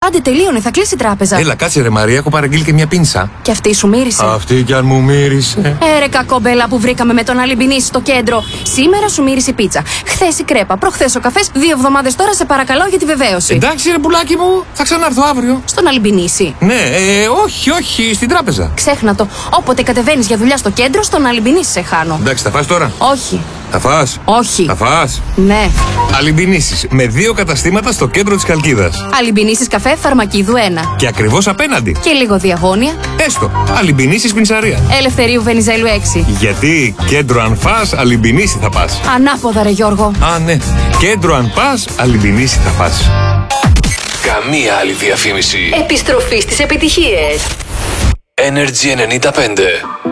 Άντε, τελείωνε, θα κλείσει η τράπεζα. Έλα, κάτσε ρε Μαρία, έχω παραγγείλει και μια πίντσα. Και αυτή σου μύρισε. Αυτή κι αν μου μύρισε. Ρε κακόμπελα που βρήκαμε με τον Αλιμπινίση στο κέντρο. Σήμερα σου μύρισε η πίτσα. Χθες η κρέπα, προχθές ο καφές. 2 εβδομάδες τώρα σε παρακαλώ για τη βεβαίωση. Εντάξει ρε πουλάκι μου, θα ξανάρθω αύριο. Στον Αλιμπινίση. Ναι, όχι, στην τράπεζα. Ξέχνα το. Όποτε κατεβαίνεις για δουλειά στο κέντρο, στον Αλιμπινίση σε χάνω. Εντάξει, θα φας τώρα. Όχι. Θα φας. Όχι. Θα φας. Ναι. Αλιμπινίσεις με 2 καταστήματα στο κέντρο της Χαλκίδας. Αλιμπινίσεις καφέ Φαρμακίδου 1. Και ακριβώς απέναντι. Και λίγο διαγώνια. Έστω. Αλιμπινίσεις πιντσαρία. Ελευθερίου Βενιζέλου 6. Γιατί κέντρο αν φας, Αλιμπινίση θα πας. Ανάποδα ρε Γιώργο. Α, ναι. Κέντρο αν πας, Αλιμπινίση θα πας. Καμία άλλη διαφήμιση. Επιστροφή στις επιτυχίες. Energy 95.